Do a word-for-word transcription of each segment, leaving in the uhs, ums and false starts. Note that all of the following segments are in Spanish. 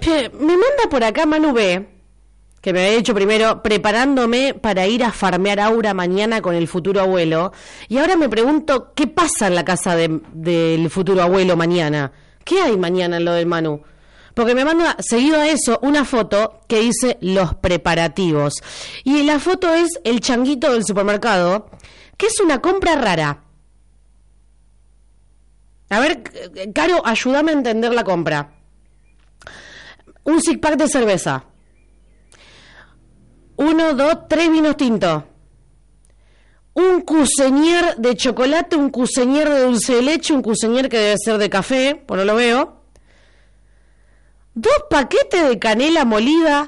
Me manda por acá Manu B, que me había dicho primero, preparándome para ir a farmear aura mañana con el futuro abuelo. Y ahora me pregunto, ¿qué pasa en la casa de, del futuro abuelo mañana? ¿Qué hay mañana en lo del Manu? Porque me manda, seguido a eso, una foto que dice los preparativos. Y la foto es el changuito del supermercado, que es una compra rara. A ver, Caro, ayúdame a entender la compra. Un six pack de cerveza. Uno, dos, tres vinos tintos. Un cuseñer de chocolate, un cuseñer de dulce de leche, un cuseñer que debe ser de café, pues no lo veo. Dos paquetes de canela molida,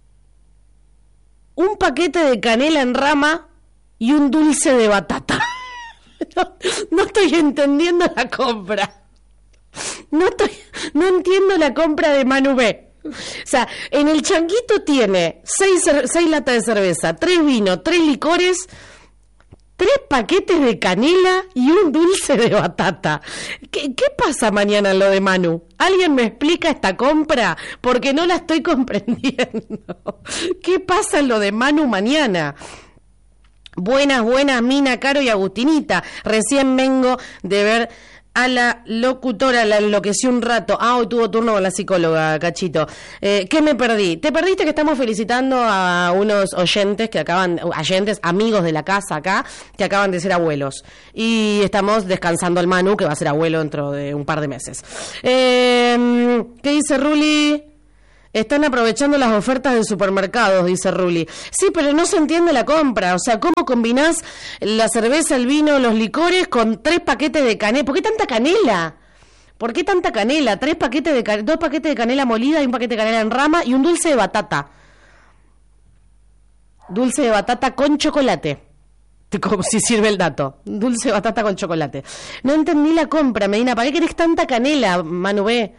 un paquete de canela en rama y un dulce de batata. No, no estoy entendiendo la compra. No estoy, no entiendo la compra de Manu B. O sea, en el changuito tiene seis, seis latas de cerveza, tres vinos, tres licores, tres paquetes de canela y un dulce de batata. ¿Qué, qué pasa mañana en lo de Manu? ¿Alguien me explica esta compra? Porque no la estoy comprendiendo. ¿Qué pasa en lo de Manu mañana? Buenas, buenas, Mina, Caro y Agustinita. Recién vengo de ver a la locutora, la enloqueció un rato. Ah, hoy tuvo turno con la psicóloga, Cachito. Eh, ¿Qué me perdí? Te perdiste que estamos felicitando a unos oyentes que acaban, oyentes, amigos de la casa acá, que acaban de ser abuelos. Y estamos descansando al Manu, que va a ser abuelo dentro de un par de meses. Eh, ¿Qué dice Ruli? Están aprovechando las ofertas de supermercados, dice Ruli. Sí, pero no se entiende la compra. O sea, ¿cómo combinás la cerveza, el vino, los licores con tres paquetes de canela? ¿Por qué tanta canela? ¿Por qué tanta canela? Tres paquetes de can... dos paquetes de canela molida y un paquete de canela en rama y un dulce de batata. Dulce de batata con chocolate. Como si sirve el dato. Dulce de batata con chocolate. No entendí la compra, Medina. ¿Para qué querés tanta canela, Manu B?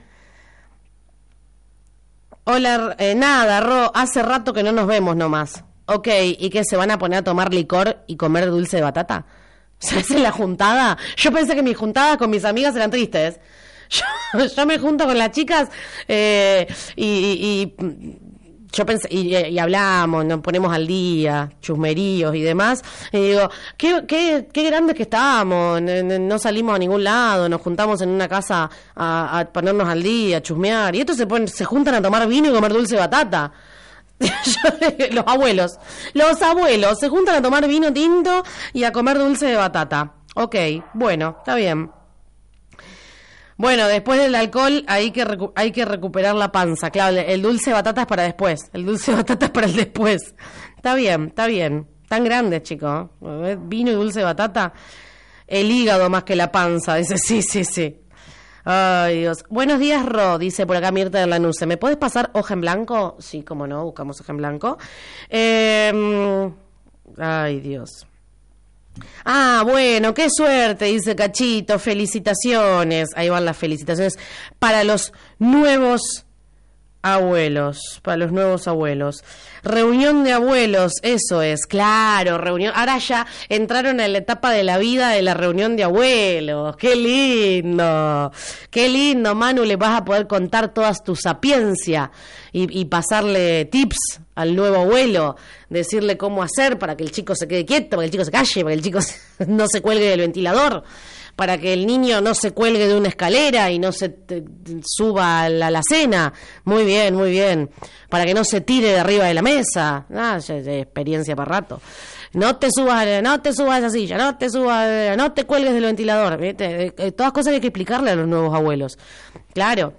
Hola, eh, nada, Ro, hace rato que no nos vemos nomás. Ok, ¿y qué, se van a poner a tomar licor y comer dulce de batata? O sea, ¿esa es la juntada? Yo pensé que mis juntadas con mis amigas eran tristes. Yo, yo me junto con las chicas eh, y, y, y yo pensé, y, y hablamos, nos ponemos al día, chusmeríos y demás, y digo, qué, qué, qué grandes que estábamos, no salimos a ningún lado, nos juntamos en una casa a, a ponernos al día, a chusmear, y estos se ponen, se juntan a tomar vino y comer dulce de batata. Los abuelos, los abuelos se juntan a tomar vino tinto y a comer dulce de batata. Ok, bueno, está bien. Bueno, después del alcohol hay que recu- hay que recuperar la panza. Claro, el dulce de batata es para después. El dulce de batata es para el después. Está bien, está bien. Tan grandes, chicos. Vino y dulce de batata. El hígado más que la panza. Dice, sí, sí, sí. Ay, Dios. Buenos días, Ro, dice por acá Mirta de Lanuse. ¿Me puedes pasar hoja en blanco? Sí, cómo no, buscamos hoja en blanco. Eh, ay, Dios. Ah, bueno, qué suerte, dice Cachito, felicitaciones, ahí van las felicitaciones para los nuevos abuelos, para los nuevos abuelos. Reunión de abuelos, eso es, claro, reunión. Ahora ya entraron en la etapa de la vida de la reunión de abuelos. Qué lindo, qué lindo, Manu, le vas a poder contar toda tu sapiencia y, y pasarle tips al nuevo abuelo, decirle cómo hacer para que el chico se quede quieto, para que el chico se calle, para que el chico no se cuelgue del ventilador, para que el niño no se cuelgue de una escalera y no se te, te, suba a la alacena. Muy bien, muy bien. Para que no se tire de arriba de la mesa. Ah, ya, ya, experiencia para rato. No te subas, no te subas a esa silla, no te subas, no te cuelgues del ventilador. ¿Viste? Todas cosas que hay que explicarle a los nuevos abuelos. Claro.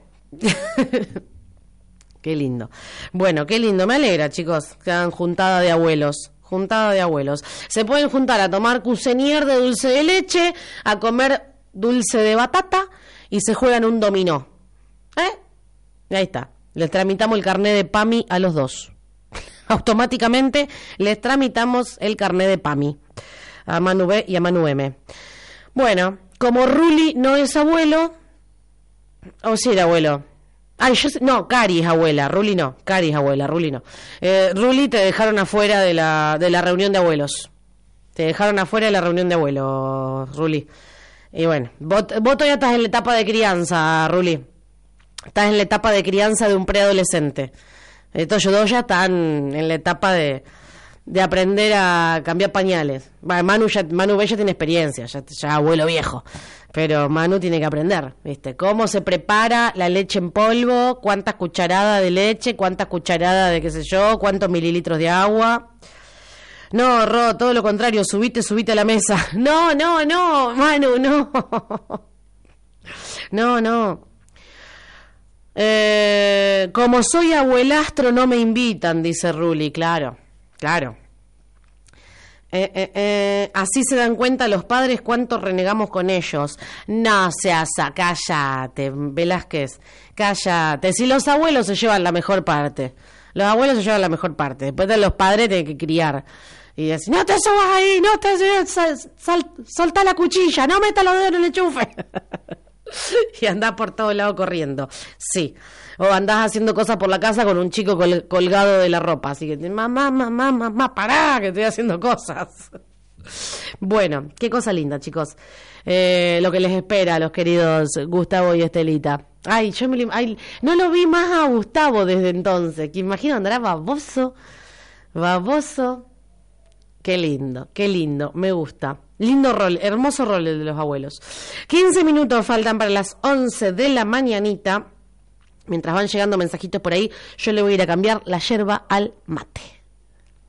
Qué lindo. Bueno, qué lindo. Me alegra, chicos, que hagan juntada de abuelos. Juntada de abuelos. Se pueden juntar a tomar cuseñer de dulce de leche, a comer dulce de batata y se juegan un dominó. ¿Eh? Ahí está. Les tramitamos el carnet de PAMI a los dos. Automáticamente les tramitamos el carnet de PAMI. A Manu B y a Manu M. Bueno, como Ruli no es abuelo... ¿O sí era abuelo? Ay, yo sé, no, Cari es abuela, Ruli no, Cari es abuela, Ruli no. Eh, Ruli te dejaron afuera de la de la reunión de abuelos. Te dejaron afuera de la reunión de abuelos, Ruli. Y bueno, vos, vos todavía estás en la etapa de crianza, Ruli. estás en la etapa de crianza de un preadolescente. Estos dos ya están en la etapa de, de aprender a cambiar pañales. Bueno, Manu ya, Manu Bella tiene experiencia, ya, ya abuelo viejo. Pero Manu tiene que aprender, ¿viste? Cómo se prepara la leche en polvo, cuántas cucharadas de leche, cuántas cucharadas de qué sé yo, cuántos mililitros de agua. No, Ro, todo lo contrario, subite, subite a la mesa. No, no, no, Manu, no. No, no. Eh, como soy abuelastro no me invitan, dice Ruli, claro, claro. Eh, eh, eh, así se dan cuenta los padres cuánto renegamos con ellos. No seas, cállate, Velázquez, cállate. Si los abuelos se llevan la mejor parte, los abuelos se llevan la mejor parte. Después de los padres tienen que criar y decir, no te subas ahí, no te sal, sal, soltá la cuchilla, no metas los dedos en el enchufe. Y andás por todos lados corriendo. Sí. O andás haciendo cosas por la casa con un chico col- colgado de la ropa. Así que, mamá, mamá, mamá, pará, que estoy haciendo cosas. Bueno, qué cosa linda, chicos. Eh, lo que les espera a los queridos Gustavo y Estelita. Ay, yo me, ay, no lo vi más a Gustavo desde entonces. Que imagino andará baboso. Baboso. Qué lindo, qué lindo, me gusta. Lindo rol, hermoso rol el de los abuelos. quince minutos faltan para las once de la mañanita. Mientras van llegando mensajitos por ahí, yo le voy a ir a cambiar la yerba al mate.